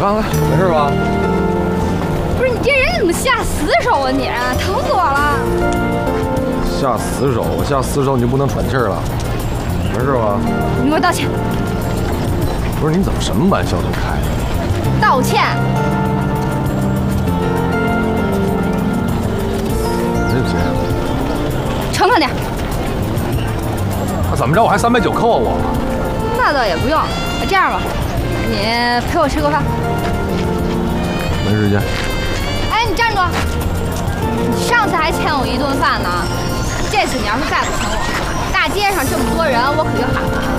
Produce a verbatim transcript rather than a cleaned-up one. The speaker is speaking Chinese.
来来，没事吧？ 不是你这人怎么下死手啊你？疼死我了！ 下死手，下死手你就不能喘气儿了？没事吧？ 你给我道歉！ 不是你怎么什么玩笑都开？ 道歉！ 对不起。 诚恳点。 那怎么着？我还三百九扣我？ 那倒也不用。这样吧，你陪我吃个饭。 没时间。 哎，你站住！你上次还欠我一顿饭呢，这次你要是再不请我，大街上这么多人，我可就喊了。